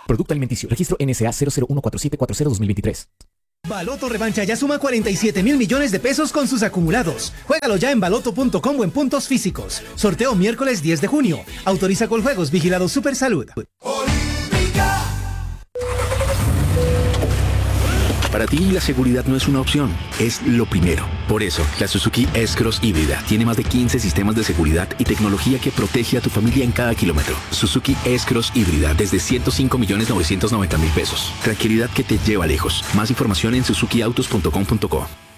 Producto alimenticio. Registro NSA 0014740-2023. Baloto Revancha ya suma 47,000 millones de pesos con sus acumulados. Juégalo ya en baloto.com o en puntos físicos. Sorteo miércoles 10 de junio. Autoriza Coljuegos. Vigilado Supersalud. Para ti la seguridad no es una opción, es lo primero. Por eso, la Suzuki S-Cross híbrida tiene más de 15 sistemas de seguridad y tecnología que protege a tu familia en cada kilómetro. Suzuki S-Cross híbrida desde 105.990.000 pesos. Tranquilidad que te lleva lejos. Más información en suzukiautos.com.co.